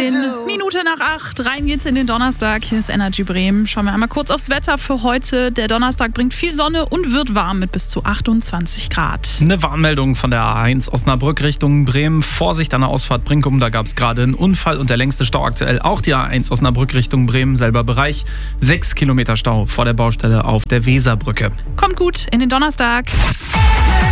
Minute nach 8, rein geht's in den Donnerstag. Hier ist Energy Bremen. Schauen wir einmal kurz aufs Wetter für heute. Der Donnerstag bringt viel Sonne und wird warm mit bis zu 28 Grad. Eine Warnmeldung von der A1 Osnabrück Richtung Bremen. Vorsicht an der Ausfahrt Brinkum, da gab es gerade einen Unfall und der längste Stau aktuell auch die A1 Osnabrück Richtung Bremen, selber Bereich. 6 Kilometer Stau vor der Baustelle auf der Weserbrücke. Kommt gut in den Donnerstag.